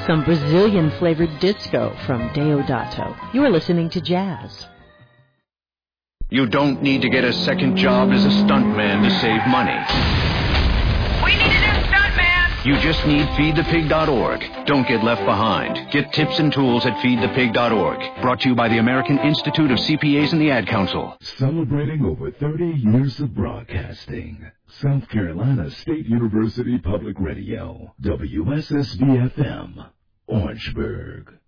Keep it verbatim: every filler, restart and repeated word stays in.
some Brazilian-flavored disco from Deodato. You are listening to Jazz. You don't need to get a second job as a stuntman to save money. We need a new stuntman! You just need feed the pig dot org. Don't get left behind. Get tips and tools at feed the pig dot org. Brought to you by the American Institute of C P As and the Ad Council. Celebrating over thirty years of broadcasting. South Carolina State University Public Radio. W S S B F M. Orangeburg.